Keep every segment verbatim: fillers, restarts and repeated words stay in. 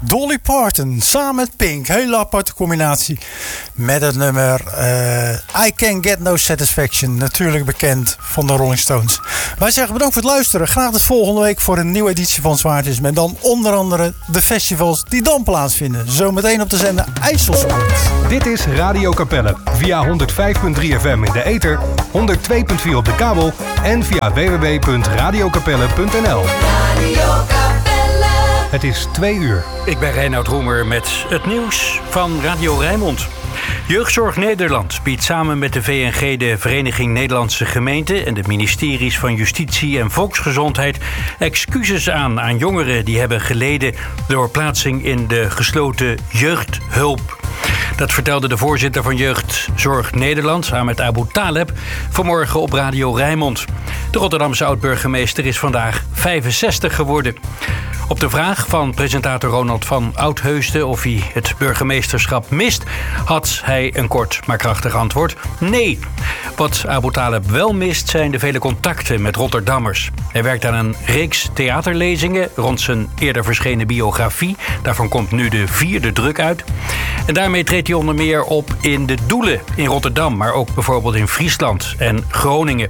Dolly Parton samen met Pink. Hele aparte combinatie. Met het nummer uh, I Can Get No Satisfaction. Natuurlijk bekend van de Rolling Stones. Wij zeggen bedankt voor het luisteren. Graag tot volgende week voor een nieuwe editie van Zwaartjes. Met dan onder andere de festivals die dan plaatsvinden. Zometeen op de zender IJsselsport. Dit is Radio Capelle. Via honderd vijf komma drie F M in de ether, honderd twee komma vier op de kabel en via w w w punt radio capelle punt n l. Radio Capelle. Het is twee uur. Ik ben Reinoud Roemer met het nieuws van Radio Rijnmond. Jeugdzorg Nederland biedt samen met de V N G, de Vereniging Nederlandse Gemeenten en de ministeries van Justitie en Volksgezondheid excuses aan aan jongeren die hebben geleden door plaatsing in de gesloten jeugdhulp. Dat vertelde de voorzitter van Jeugdzorg Nederland, Ahmed Abu Taleb, vanmorgen op Radio Rijnmond. De Rotterdamse oud-burgemeester is vandaag vijfenzestig geworden. Op de vraag van presentator Ronald van Oudheusden of hij het burgemeesterschap mist, had hij een kort maar krachtig antwoord: nee. Wat Abu Taleb wel mist zijn de vele contacten met Rotterdammers. Hij werkt aan een reeks theaterlezingen rond zijn eerder verschenen biografie. Daarvan komt nu de vierde druk uit. En daarmee treedt hij onder meer op in de Doelen in Rotterdam, maar ook bijvoorbeeld in Friesland en Groningen.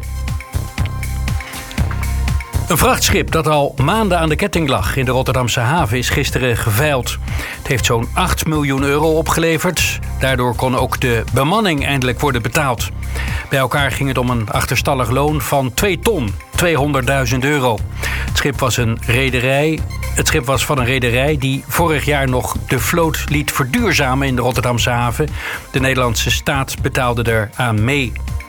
Een vrachtschip dat al maanden aan de ketting lag in de Rotterdamse haven is gisteren geveild. Het heeft zo'n acht miljoen euro opgeleverd. Daardoor kon ook de bemanning eindelijk worden betaald. Bij elkaar ging het om een achterstallig loon van twee ton, tweehonderdduizend euro. Het schip was een rederij. Het schip was van een rederij die vorig jaar nog de vloot liet verduurzamen in de Rotterdamse haven. De Nederlandse staat betaalde er aan mee.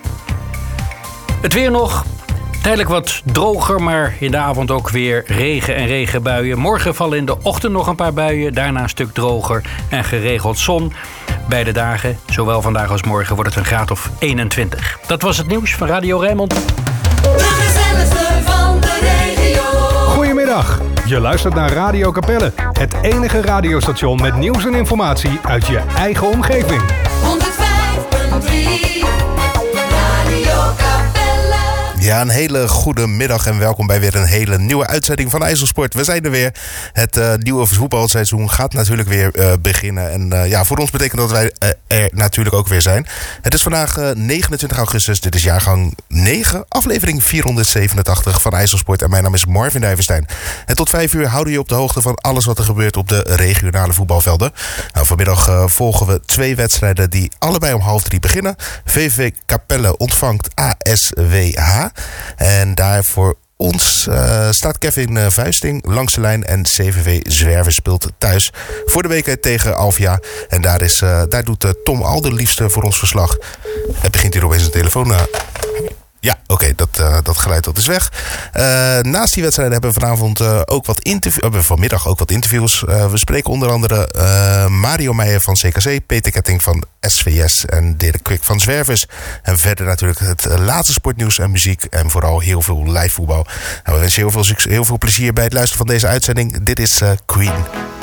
Het weer nog. Tijdelijk wat droger, maar in de avond ook weer regen en regenbuien. Morgen vallen in de ochtend nog een paar buien, daarna een stuk droger en geregeld zon. Beide dagen, zowel vandaag als morgen, wordt het een graad of eenentwintig. Dat was het nieuws van Radio Rijnmond. De gezelligste van de regio. Goedemiddag, je luistert naar Radio Capelle. Het enige radiostation met nieuws en informatie uit je eigen omgeving. honderd vijf komma drie Radio Capelle. Ja, een hele goede middag en welkom bij weer een hele nieuwe uitzending van IJsselsport. We zijn er weer. Het uh, nieuwe voetbalseizoen gaat natuurlijk weer uh, beginnen. En uh, ja, voor ons betekent dat wij uh, er natuurlijk ook weer zijn. Het is vandaag uh, negenentwintig augustus. Dit is jaargang negen, aflevering vierhonderdzevenentachtig van IJsselsport. En mijn naam is Marvin Duivenstein. En tot vijf uur houden we je op de hoogte van alles wat er gebeurt op de regionale voetbalvelden. Nou, vanmiddag uh, volgen we twee wedstrijden die allebei om half drie beginnen. V V Capelle ontvangt A S W H. En daar voor ons uh, staat Kevin uh, Vuisting langs de lijn. En C V V Zwerver speelt thuis voor de week tegen Alvia. En daar, is, uh, daar doet uh, Tom Alderliefste voor ons verslag. Het begint hier opeens een telefoon. Uh, Ja, oké, okay, dat, uh, dat geluid dat is weg. Uh, naast die wedstrijden hebben we vanavond uh, ook wat interviews. Uh, vanmiddag ook wat interviews. Uh, we spreken onder andere uh, Mario Meijer van C K C, Peter Ketting van S V S en Dirk Kwik van Zwervers. En verder natuurlijk het uh, laatste sportnieuws en muziek. En vooral heel veel live voetbal. Nou, we wensen heel veel, heel veel plezier bij het luisteren van deze uitzending. Dit is uh, Queen.